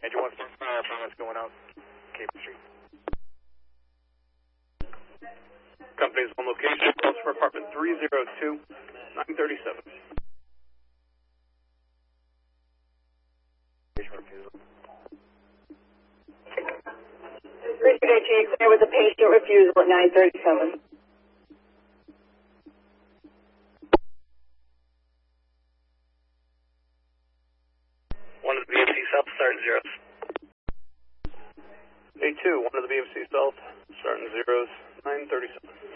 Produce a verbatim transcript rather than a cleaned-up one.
Engine one four five, that's going out Cable Street. Company's one location, calls for apartment three oh two, nine thirty-seven. Richard H. there with a patient refusal at nine thirty-seven. One of the B M C South, starting zeros. A two, one of the B M C South, starting zeros, nine thirty-seven.